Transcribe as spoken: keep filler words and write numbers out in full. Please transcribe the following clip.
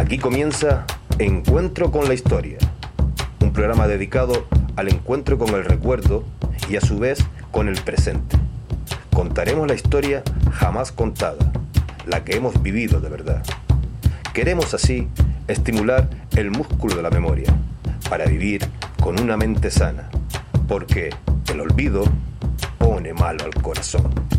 Aquí comienza Encuentro con la Historia, un programa dedicado al encuentro con el recuerdo y a su vez con el presente. Contaremos la historia jamás contada, la que hemos vivido de verdad. Queremos así estimular el músculo de la memoria para vivir con una mente sana, porque el olvido pone malo al corazón.